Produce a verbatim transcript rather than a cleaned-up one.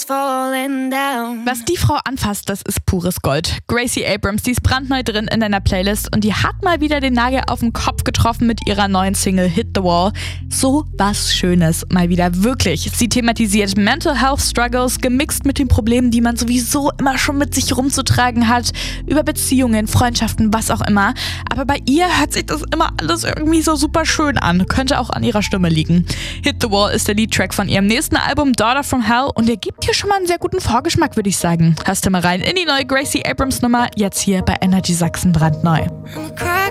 falling down. Was die Frau anfasst, das ist pures Gold. Gracie Abrams, die ist brandneu drin in deiner Playlist und die hat mal wieder den Nagel auf den Kopf getroffen mit ihrer neuen Single Hit the Wall. So was Schönes, mal wieder wirklich. Sie thematisiert Mental Health Struggles, gemixt mit den Problemen, die man sowieso immer schon mit sich rumzutragen hat, über Beziehungen, Freundschaften, was auch immer. Aber bei ihr hört sich das immer alles irgendwie so super schön an. Könnte auch an ihrer Stimme liegen. Hit the Wall ist der Leadtrack von ihrem nächsten Album Daughter from Hell und er gibt hier schon mal einen sehr guten Vorgeschmack, würde ich sagen. Hörst du mal rein in die neue Gracie Abrams Nummer, jetzt hier bei Energy Sachsen brandneu.